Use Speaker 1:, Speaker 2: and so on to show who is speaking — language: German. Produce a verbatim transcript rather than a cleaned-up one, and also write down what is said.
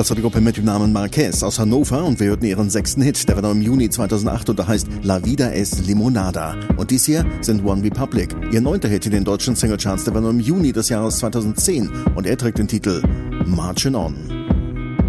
Speaker 1: Das war die Gruppe mit dem Namen Marquez aus Hannover und wir hörten ihren sechsten Hit, der war noch im Juni zweitausendacht und der heißt La Vida es Limonada. Und dies hier sind One Republic. Ihr neunter Hit in den deutschen Singlecharts, der war noch im Juni des Jahres zweitausendzehn und er trägt den Titel Marchin' On.